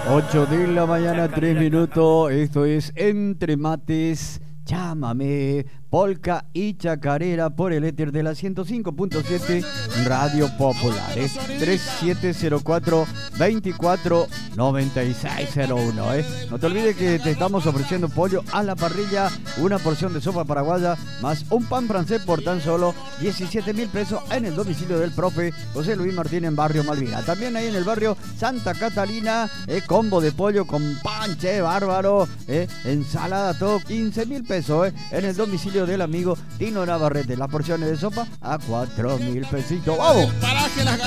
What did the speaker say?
8 de la mañana, 3 minutos. Esto es Entre Mates. Llámame, polka y chacarera por el éter de la 105.7 Radio Popular. 3704-249601. No te olvides que te estamos ofreciendo pollo a la parrilla, una porción de sopa paraguaya, más un pan francés por tan solo 17.000 pesos en el domicilio del profe José Luis Martín en Barrio Malvina. También ahí en el barrio Santa Catalina, combo de pollo con panche bárbaro, ensalada, todo 15.000 pesos. En el domicilio del amigo Tino Navarrete. Las porciones de sopa a 4.000 pesitos. ¡Vamos!